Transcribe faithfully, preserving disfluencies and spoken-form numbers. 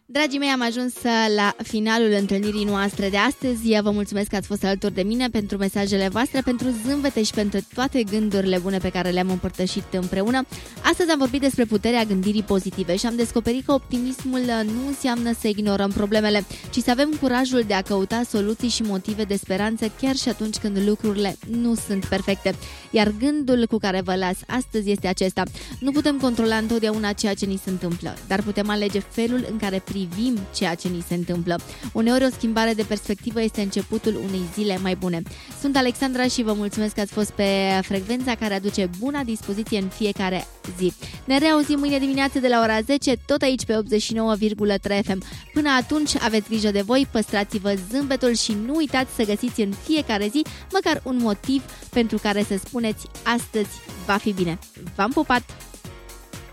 Dragii mei, am ajuns la finalul întâlnirii noastre de astăzi. Vă mulțumesc că ați fost alături de mine, pentru mesajele voastre, pentru zâmbete și pentru toate gândurile bune pe care le-am împărtășit împreună. Astăzi am vorbit despre puterea gândirii pozitive și am descoperit că optimismul nu înseamnă să ignorăm problemele, ci să avem curajul de a căuta soluții și motive de speranță chiar și atunci când lucrurile nu sunt perfecte. Iar gândul cu care vă las astăzi este acesta: nu putem controla întotdeauna ceea ce ni se întâmplă, dar putem alege felul în care privim ceea ce ni se întâmplă. Uneori o schimbare de perspectivă este începutul unei zile mai bune. Sunt Alexandra și vă mulțumesc că ați fost pe frecvența care aduce buna dispoziție în fiecare zi. Ne reauzim mâine dimineață de la ora zece, tot aici pe optzeci și nouă virgulă trei F M. Până atunci, aveți grijă de voi, păstrați-vă zâmbetul și nu uitați să găsiți în fiecare zi măcar un motiv pentru care să spuneți astăzi va fi bine. V-am pupat!